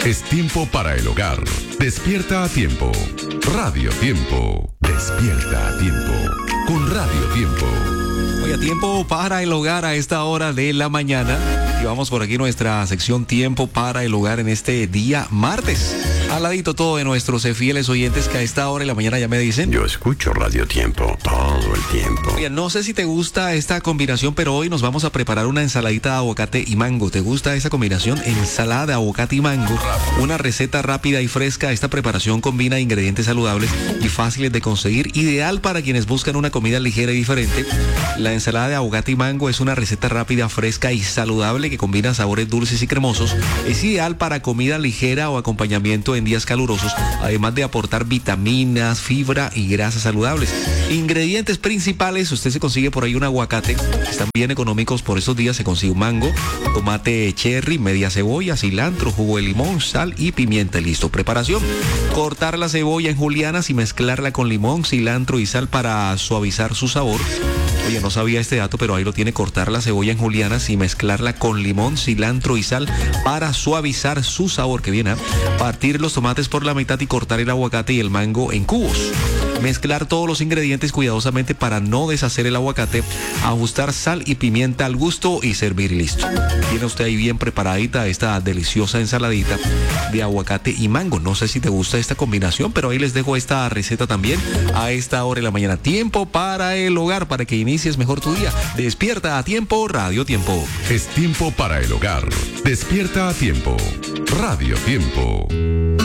Es tiempo para el hogar. Despierta a tiempo. Radio Tiempo. Despierta a tiempo. Con Radio Tiempo. Oye, tiempo para el hogar a esta hora de la mañana. Y vamos por aquí nuestra sección Tiempo para el hogar en este día martes. Al ladito todo de nuestros fieles oyentes que a esta hora de la mañana ya me dicen: yo escucho Radio Tiempo todo el tiempo. Oye, no sé si te gusta esta combinación, pero hoy nos vamos a preparar una ensaladita de aguacate y mango. ¿Te gusta esa combinación? Ensalada de aguacate y mango. Una receta rápida y fresca. Esta preparación combina ingredientes saludables y fáciles de conseguir, ideal para quienes buscan una comida ligera y diferente. La ensalada de aguacate y mango es una receta rápida, fresca y saludable que combina sabores dulces y cremosos. Es ideal para comida ligera o acompañamiento en días calurosos, además de aportar vitaminas, fibra y grasas saludables. Ingredientes principales: usted se consigue por ahí un aguacate, están bien económicos por estos días. Se consigue un mango, tomate cherry, media cebolla, cilantro, jugo de limón, sal y pimienta. Listo. Preparación: cortar la cebolla en julianas y mezclarla con limón, cilantro y sal para suavizar su sabor. Oye, no sabía este dato, pero ahí lo tiene. Cortar la cebolla en julianas y mezclarla con limón, cilantro y sal para suavizar su sabor. Que viene. Partir los tomates por la mitad y cortar el aguacate y el mango en cubos. Mezclar todos los ingredientes cuidadosamente para no deshacer el aguacate. Ajustar sal y pimienta al gusto y servir. Listo. Tiene usted ahí bien preparadita esta deliciosa ensaladita de aguacate y mango. No sé si te gusta esta combinación, pero ahí les dejo esta receta también a esta hora de la mañana. Tiempo para el hogar, para que inicies mejor tu día. Despierta a tiempo, Radio Tiempo. Es tiempo para el hogar. Despierta a tiempo. Radio Tiempo.